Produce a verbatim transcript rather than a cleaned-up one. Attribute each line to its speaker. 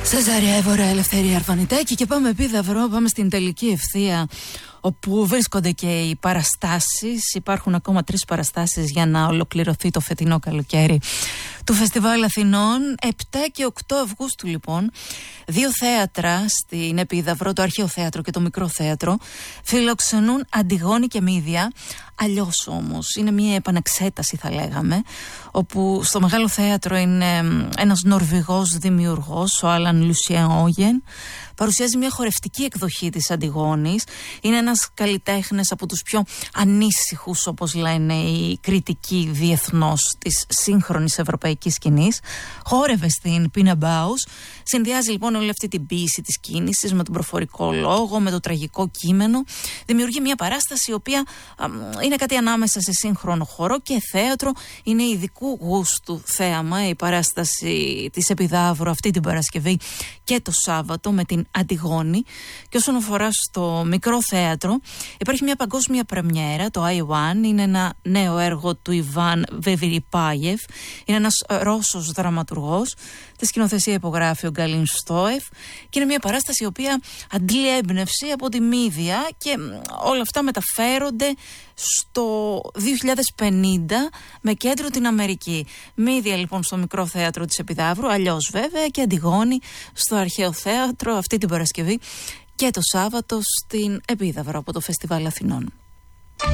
Speaker 1: Σεζαρία Εύωρα, Ελευθερία Αρβανιτάκη και πάμε Επίδαυρο, πάμε στην τελική ευθεία όπου βρίσκονται και οι παραστάσεις. Υπάρχουν ακόμα τρεις παραστάσεις για να ολοκληρωθεί το φετινό καλοκαίρι του Φεστιβάλ Αθηνών. επτά και οκτώ Αυγούστου λοιπόν, δύο θέατρα στην Επίδαυρο, το Αρχαίο Θέατρο και το Μικρό Θέατρο, φιλοξενούν Αντιγόνη και Μύδια. Αλλιώς όμως, είναι μια επανεξέταση θα λέγαμε, όπου στο Μεγάλο Θέατρο είναι ένας Νορβηγός δημιουργός, ο Άλαν Λουσιέν Όγεν, παρουσιάζει μια χορευτική εκδοχή της Αντιγόνης. Είναι ένας καλλιτέχνης από τους πιο ανήσυχους, όπως λένε οι κριτικοί διεθνώς, της σύγχρονης ευρωπαϊκής σκηνής. Χόρευε στην Πίνα Μπάους. Συνδυάζει λοιπόν όλη αυτή την ποίηση της κίνησης με τον προφορικό λόγο, με το τραγικό κείμενο. Δημιουργεί μια παράσταση η οποία α, είναι κάτι ανάμεσα σε σύγχρονο χώρο και θέατρο. Είναι ειδικού γούστου θέαμα η παράσταση της Επιδαύρου αυτή την Παρασκευή και το Σάββατο με την Αντιγόνη. Και όσον αφορά στο Μικρό Θέατρο, υπάρχει μια παγκόσμια πρεμιέρα, το άι ουάν. Είναι ένα νέο έργο του Ιβάν Βεβιριπάγεφ. Είναι ένας Ρώσος δραματουργός. Τη σκηνοθεσία υπογράφει ο Γκαλίν Στόεφ και είναι μια παράσταση η οποία αντλεί έμπνευση από τη Μύδια και όλα αυτά μεταφέρονται στο δύο χιλιάδες πενήντα με κέντρο την Αμερική. Μύδια λοιπόν στο Μικρό Θέατρο της Επιδαύρου, αλλιώς βέβαια, και Αντιγόνη στο Αρχαίο Θέατρο αυτή την Παρασκευή και το Σάββατο στην Επίδαυρο από το Φεστιβάλ Αθηνών.